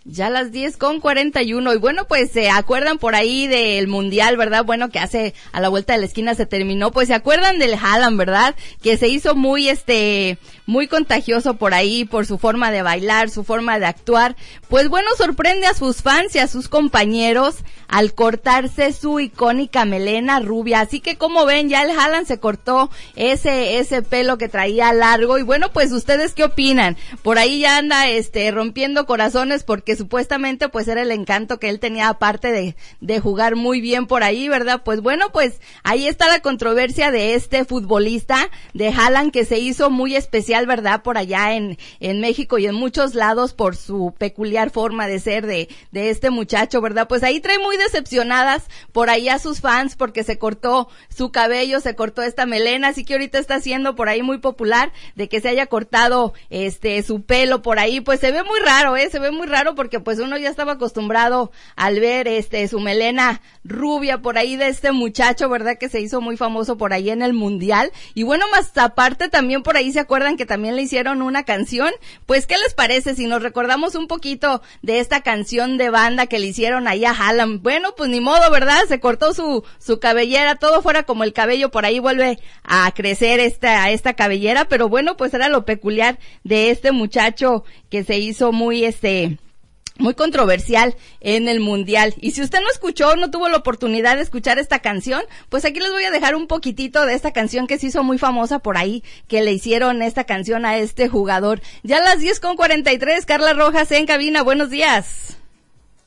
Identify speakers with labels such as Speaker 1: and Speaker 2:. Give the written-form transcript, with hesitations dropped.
Speaker 1: Ya las 10:41. Y bueno, pues se acuerdan por ahí del mundial, ¿verdad? Bueno, que hace a la vuelta de la esquina se terminó. Pues se acuerdan del Haaland, ¿verdad? Que se hizo muy contagioso por ahí, por su forma de bailar, su forma de actuar. Pues bueno, sorprende a sus fans y a sus compañeros al cortarse su icónica melena rubia. Así que como ven, ya el Haaland se cortó ese pelo que traía largo. Y bueno, pues ustedes ¿qué opinan? Por ahí ya anda rompiendo corazones porque supuestamente pues era el encanto que él tenía, aparte de jugar muy bien por ahí, ¿verdad? Pues bueno, pues ahí está la controversia de este futbolista de Haaland, que se hizo muy especial, ¿verdad? Por allá en México y en muchos lados por su peculiar forma de ser de este muchacho, ¿verdad? Pues ahí trae muy decepcionadas por ahí a sus fans porque se cortó su cabello, se cortó esta melena, así que ahorita está siendo por ahí muy popular de que se haya cortado su pelo por ahí. Pues se ve muy raro, se ve muy raro porque pues uno ya estaba acostumbrado al ver su melena rubia por ahí de este muchacho, ¿verdad? Que se hizo muy famoso por ahí en el mundial. Y bueno, más aparte también por ahí se acuerdan que también le hicieron una canción. Pues ¿qué les parece si nos recordamos un poquito de esta canción de banda que le hicieron ahí a Haaland? Bueno, pues ni modo, ¿verdad? Se cortó su cabellera, todo fuera como el cabello, por ahí vuelve a crecer esta cabellera, pero bueno, pues era lo peculiar de este muchacho que se hizo muy controversial en el mundial. Y si usted no escuchó, no tuvo la oportunidad de escuchar esta canción, pues aquí les voy a dejar un poquitito de esta canción que se hizo muy famosa por ahí, que le hicieron esta canción a este jugador. Ya a las 10:43, Carla Rojas en cabina, buenos días.